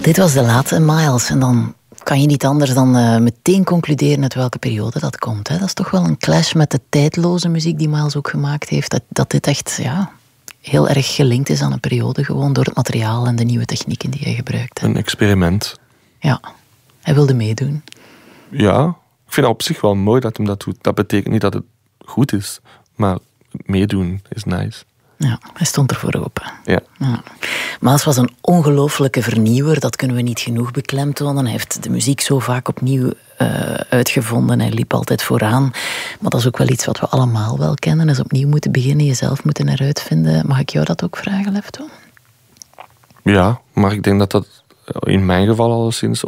Dit was de laatste Miles. En dan kan je niet anders dan meteen concluderen uit welke periode dat komt. Hè? Dat is toch wel een clash met de tijdloze muziek die Miles ook gemaakt heeft. Dat dit echt heel erg gelinkt is aan een periode, gewoon door het materiaal en de nieuwe technieken die hij gebruikt. Hè? Een experiment. Ja, hij wilde meedoen. Ja, ik vind dat op zich wel mooi dat hem dat doet. Dat betekent niet dat het goed is, maar meedoen is nice. Ja, hij stond ervoor open. Ja. Miles was een ongelooflijke vernieuwer, dat kunnen we niet genoeg beklemtonen. Hij heeft de muziek zo vaak opnieuw uitgevonden. Hij liep altijd vooraan. Maar dat is ook wel iets wat we allemaal wel kennen. Dus opnieuw moeten beginnen, jezelf moeten heruitvinden. Mag ik jou dat ook vragen, Lefto? Ja, maar ik denk dat dat in mijn geval alleszins